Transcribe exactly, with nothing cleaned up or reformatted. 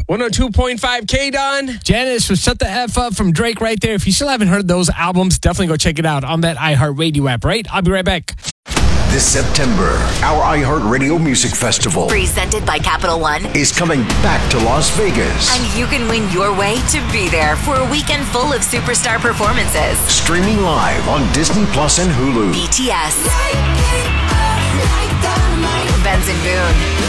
one oh two point five K, Don. Janice was Shut the F Up from Drake right there. If you still haven't heard those albums, definitely go check it out on that iHeartRadio app, right? I'll be right back. This September, our iHeartRadio Music Festival, presented by Capital One, is coming back to Las Vegas. And you can win your way to be there for a weekend full of superstar performances. Streaming live on Disney Plus and Hulu. B T S, Benson Boone,